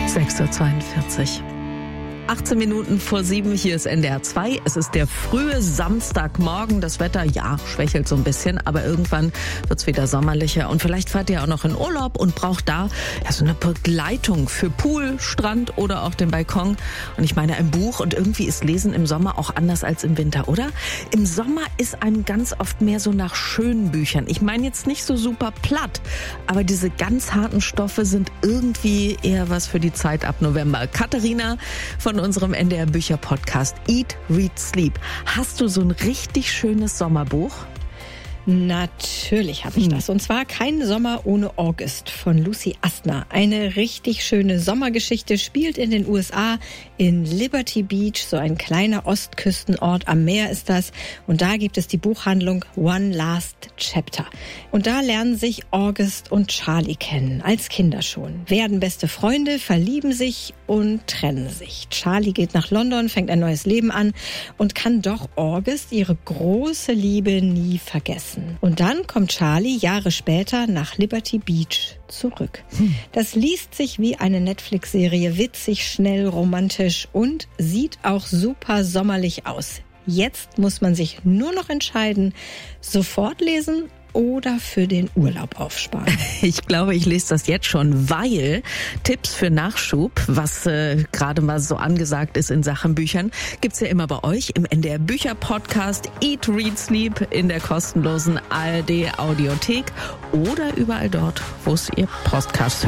6:42 Uhr. 18 Minuten vor 7, hier ist NDR 2. Es ist der frühe Samstagmorgen. Das Wetter, ja, schwächelt so ein bisschen, aber irgendwann wird's wieder sommerlicher. Und vielleicht fahrt ihr auch noch in Urlaub und braucht da ja so eine Begleitung für Pool, Strand oder auch den Balkon. Und ich meine ein Buch, und irgendwie ist Lesen im Sommer auch anders als im Winter, oder? Im Sommer ist einem ganz oft mehr so nach schönen Büchern. Ich meine jetzt nicht so super platt, aber diese ganz harten Stoffe sind irgendwie eher was für die Zeit ab November. Katharina von unserem NDR Bücher Podcast Eat, Read, Sleep. Hast du so ein richtig schönes Sommerbuch? Natürlich habe ich das. Und zwar Kein Sommer ohne August von Lucy Astner. Eine richtig schöne Sommergeschichte, spielt in den USA, in Liberty Beach, so ein kleiner Ostküstenort am Meer ist das. Und da gibt es die Buchhandlung One Last Chapter. Und da lernen sich August und Charlie kennen, als Kinder schon. Werden beste Freunde, verlieben sich und trennen sich. Charlie geht nach London, fängt ein neues Leben an und kann doch August, ihre große Liebe, nie vergessen. Und dann kommt Charlie Jahre später nach Liberty Beach zurück. Das liest sich wie eine Netflix-Serie, witzig, schnell, romantisch und sieht auch super sommerlich aus. Jetzt muss man sich nur noch entscheiden, sofort lesen oder für den Urlaub aufsparen. Ich glaube, ich lese das jetzt schon, weil Tipps für Nachschub, was gerade mal so angesagt ist in Sachen Büchern, gibt's ja immer bei euch im NDR Bücher Podcast Eat, Read, Sleep in der kostenlosen ARD Audiothek oder überall dort, wo es ihr Podcasts hört.